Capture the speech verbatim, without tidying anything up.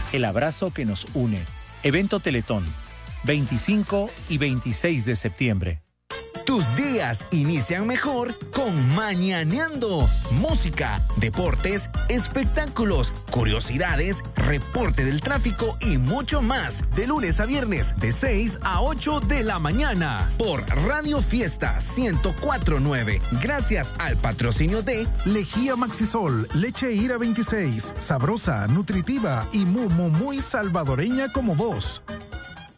El abrazo que nos une. Evento Teletón, veinticinco y veintiséis de septiembre. Tus días inician mejor con Mañaneando. Música, deportes, espectáculos, curiosidades, reporte del tráfico y mucho más. De lunes a viernes, de seis a ocho de la mañana. Por Radio Fiesta ciento cuatro punto nueve. Gracias al patrocinio de Lejía Maxisol, leche Ira veintiséis. Sabrosa, nutritiva y muy, muy, muy salvadoreña como vos.